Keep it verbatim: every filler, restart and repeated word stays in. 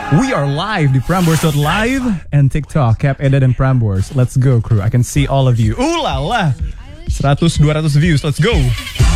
We are live di Prambors dot live and TikTok Cap Eda dan Prambors. Let's go crew. I can see all of you. Ooh la la. seratus dua ratus views. Let's go.